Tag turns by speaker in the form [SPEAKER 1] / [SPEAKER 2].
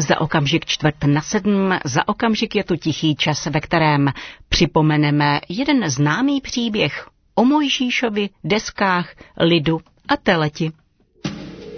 [SPEAKER 1] Za okamžik 6:45, za okamžik je tu tichý čas, ve kterém připomeneme jeden známý příběh o Mojžíšovi, deskách, lidu a teleti.